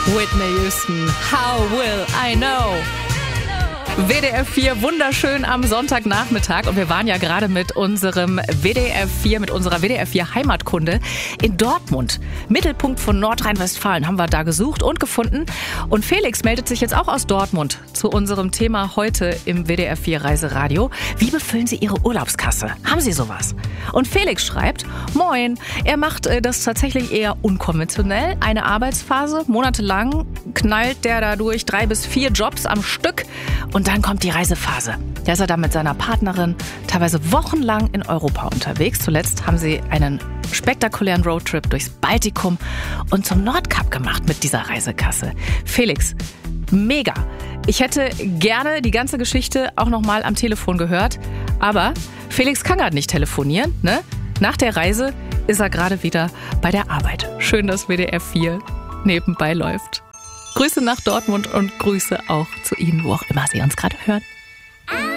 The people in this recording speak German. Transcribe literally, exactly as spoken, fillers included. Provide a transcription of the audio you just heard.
Whitney Houston, How Will I Know? W D R vier, wunderschön am Sonntagnachmittag. Und wir waren ja gerade mit unserem W D R vier, mit unserer W D R vier Heimatkunde in Dortmund. Mittelpunkt von Nordrhein-Westfalen haben wir da gesucht und gefunden. Und Felix meldet sich jetzt auch aus Dortmund zu unserem Thema heute im W D R vier Reiseradio. Wie befüllen Sie Ihre Urlaubskasse? Haben Sie sowas? Und Felix schreibt, moin, er macht äh, das tatsächlich eher unkonventionell. Eine Arbeitsphase, monatelang knallt der dadurch drei bis vier Jobs am Stück. Und dann kommt die Reisephase. Da ist er dann mit seiner Partnerin teilweise wochenlang in Europa unterwegs. Zuletzt haben sie einen spektakulären Roadtrip durchs Baltikum und zum Nordkap gemacht mit dieser Reisekasse. Felix, mega. Ich hätte gerne die ganze Geschichte auch nochmal am Telefon gehört. Aber Felix kann gerade nicht telefonieren, ne? Nach der Reise ist er gerade wieder bei der Arbeit. Schön, dass W D R vier nebenbei läuft. Grüße nach Dortmund und Grüße auch zu Ihnen, wo auch immer Sie uns gerade hören.